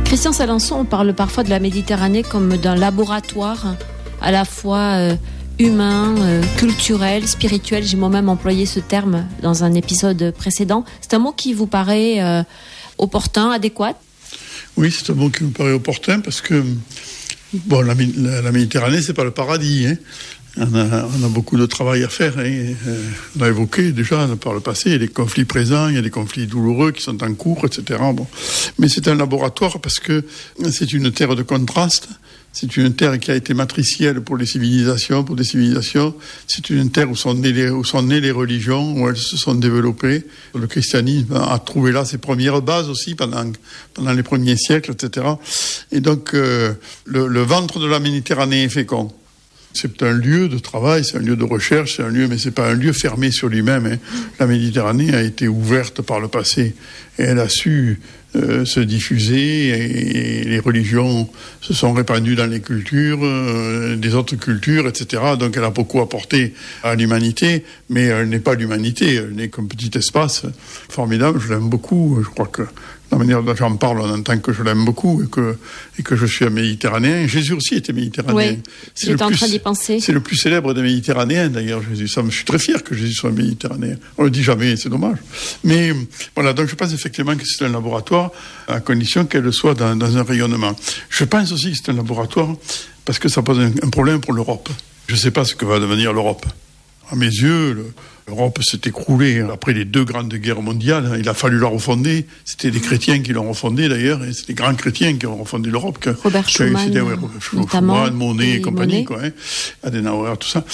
Christian Salençon, on parle parfois de la Méditerranée comme d'un laboratoire à la fois humain, culturel, spirituel. J'ai moi-même employé ce terme dans un épisode précédent. C'est un mot qui vous paraît opportun, adéquat ? Oui, c'est un mot qui me paraît opportun parce que bon, la Méditerranée, c'est pas le paradis. Hein. On a beaucoup de travail à faire. Hein. On a évoqué déjà par le passé, il y a des conflits présents, il y a des conflits douloureux qui sont en cours, etc. Bon. Mais c'est un laboratoire parce que c'est une terre de contraste. C'est une terre qui a été matricielle pour les civilisations, pour des civilisations. C'est une terre où sont nées les religions, où elles se sont développées. Le christianisme a trouvé là ses premières bases aussi pendant les premiers siècles, etc. Et donc, le ventre de la Méditerranée est fécond. C'est un lieu de travail, c'est un lieu de recherche, c'est un lieu, mais c'est pas un lieu fermé sur lui-même. Hein. La Méditerranée a été ouverte par le passé et elle a su se diffuser et les religions se sont répandues dans les cultures, des autres cultures, etc. Donc elle a beaucoup apporté à l'humanité, mais elle n'est pas l'humanité, elle n'est qu'un petit espace formidable. Je l'aime beaucoup, je crois que la manière dont j'en parle, on entend que je l'aime beaucoup et que je suis un Méditerranéen. Jésus aussi était Méditerranéen. Oui, j'étais en train d'y penser. C'est le plus célèbre des Méditerranéens, d'ailleurs, Jésus. Ça, je suis très fier que Jésus soit Méditerranéen. On le dit jamais, c'est dommage. Mais voilà, donc je pense effectivement que c'est un laboratoire à condition qu'elle soit dans un rayonnement. Je pense aussi que c'est un laboratoire parce que ça pose un problème pour l'Europe. Je ne sais pas ce que va devenir l'Europe. À mes yeux, l'Europe s'est écroulée après les 2 grandes guerres mondiales. Il a fallu la refonder. C'était des chrétiens qui l'ont refondée d'ailleurs. Et c'est des grands chrétiens qui ont refondé l'Europe. Robert Schuman, notamment. Monnet et compagnie, quoi, hein. Adenauer, tout ça.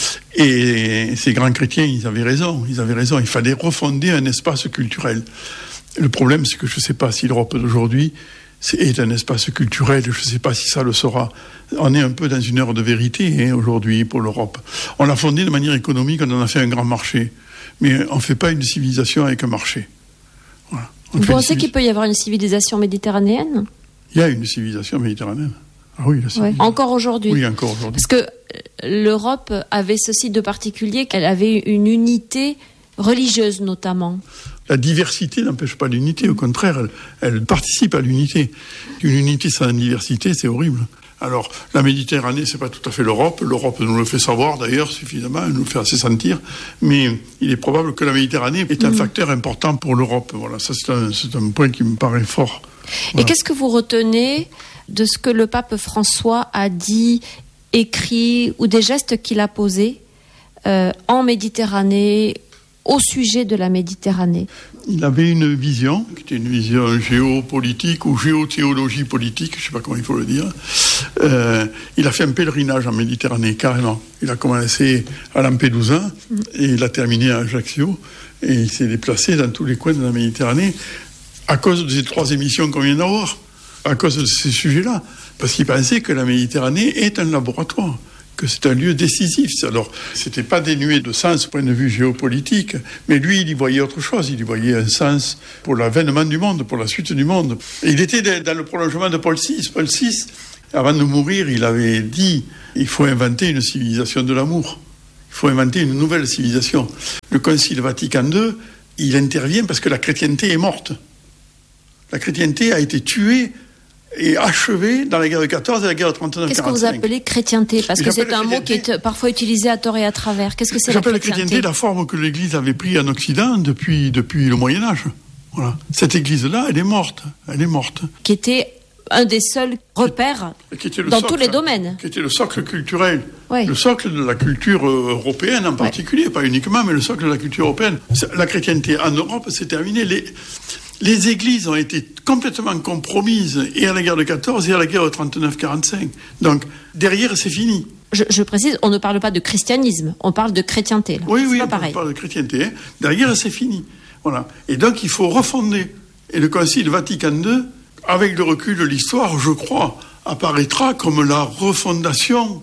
Et ces grands chrétiens, ils avaient raison. Il fallait refonder un espace culturel. Le problème, c'est que je ne sais pas si l'Europe d'aujourd'hui est un espace culturel. Je ne sais pas si ça le sera. On est un peu dans une heure de vérité aujourd'hui pour l'Europe. On l'a fondée de manière économique, on en a fait un grand marché. Mais on ne fait pas une civilisation avec un marché. Voilà. Vous pensez qu'il peut y avoir une civilisation méditerranéenne ? Il y a une civilisation méditerranéenne. Ah oui, encore aujourd'hui. Oui, encore aujourd'hui. Parce que l'Europe avait ceci de particulier, qu'elle avait une unité religieuse notamment. La diversité n'empêche pas l'unité, au contraire, elle participe à l'unité. Une unité sans diversité, c'est horrible. Alors, la Méditerranée, c'est pas tout à fait l'Europe. L'Europe nous le fait savoir, d'ailleurs, suffisamment, elle nous le fait assez sentir. Mais il est probable que la Méditerranée est un facteur important pour l'Europe. Voilà, ça, c'est un point qui me paraît fort. Voilà. Et qu'est-ce que vous retenez de ce que le pape François a dit, écrit, ou des gestes qu'il a posés en Méditerranée, au sujet de la Méditerranée? Il avait une vision, qui était une vision géopolitique ou géothéologie politique, je ne sais pas comment il faut le dire. Il a fait un pèlerinage en Méditerranée, carrément. Il a commencé à Lampedusa et il a terminé à Ajaccio. Et il s'est déplacé dans tous les coins de la Méditerranée à cause de ces 3 émissions qu'on vient d'avoir, à cause de ces sujets-là. Parce qu'il pensait que la Méditerranée est un laboratoire, que c'est un lieu décisif. Alors, c'était pas dénué de sens au point de vue géopolitique, mais lui, il y voyait autre chose. Il y voyait un sens pour l'avènement du monde, pour la suite du monde. Et il était dans le prolongement de Paul VI. Paul VI, avant de mourir, il avait dit « Il faut inventer une civilisation de l'amour. Il faut inventer une nouvelle civilisation. » Le Concile Vatican II, il intervient parce que la chrétienté est morte. La chrétienté a été tuée et achevé dans la guerre de 14 et la guerre de 39-45. Qu'est-ce que vous appelez chrétienté ? Parce que c'est un mot qui est parfois utilisé à tort et à travers. Qu'est-ce que c'est la chrétienté ? J'appelle la chrétienté la forme que l'Église avait prise en Occident depuis le Moyen-Âge. Voilà. Cette Église-là, elle est morte. Qui était un des seuls repères dans tous les domaines. Qui était le socle culturel. Oui. Le socle de la culture européenne en particulier, pas uniquement, mais le socle de la culture européenne. La chrétienté en Europe, c'est terminé. Les églises ont été complètement compromises et à la guerre de 14 et à la guerre de 39-45. Donc, derrière, c'est fini. Je précise, on ne parle pas de christianisme, on parle de chrétienté. Là. Oui, on parle de chrétienté. Hein. Derrière, c'est fini. Voilà. Et donc, il faut refonder. Et le Concile Vatican II, avec le recul de l'histoire, je crois, apparaîtra comme la refondation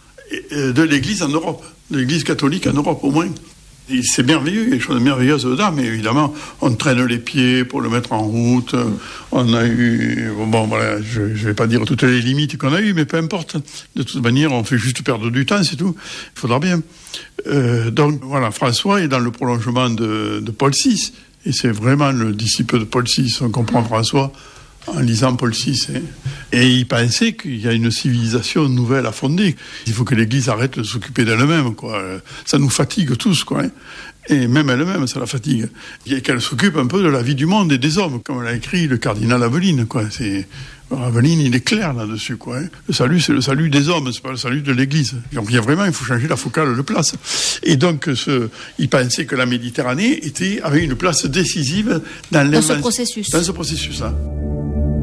de l'Église en Europe, de l'Église catholique en Europe au moins. Et c'est merveilleux, il y a des choses merveilleuses dedans, mais évidemment, on traîne les pieds pour le mettre en route. On a eu... Bon, voilà, je ne vais pas dire toutes les limites qu'on a eues, mais peu importe. De toute manière, on fait juste perdre du temps, c'est tout. Il faudra bien. Donc, voilà, François est dans le prolongement de Paul VI. Et c'est vraiment le disciple de Paul VI. On comprend François en lisant Paul VI. Et il pensait qu'il y a une civilisation nouvelle à fonder. Il faut que l'Église arrête de s'occuper d'elle-même, quoi. Ça nous fatigue tous, quoi. Et même elle-même, ça la fatigue. Et qu'elle s'occupe un peu de la vie du monde et des hommes, comme l'a écrit le cardinal Aveline, quoi. Aveline, il est clair là-dessus, quoi. Le salut, c'est le salut des hommes, c'est pas le salut de l'Église. Donc il faut changer la focale de place. Et donc, il pensait que la Méditerranée avait une place décisive dans ce processus. Dans ce processus-là.